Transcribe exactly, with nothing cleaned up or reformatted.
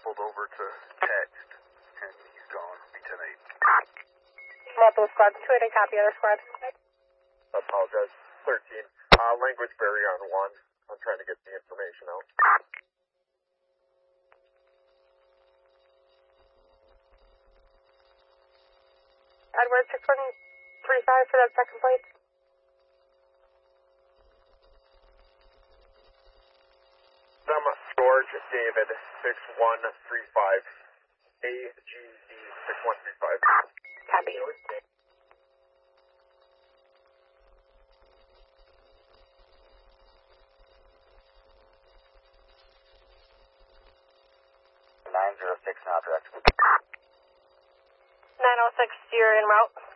pulled over to text, and he's gone. B ten eight. Multiple squad, two eight eight, copy, other squad. Apologize. thirteen. Uh, language barrier on one. I'm trying to get the information out. Edward six one three five for that second plate. Some George David six one three five. A G D six one three five. Copy. nine zero six now, direct. nine oh six, you're en route.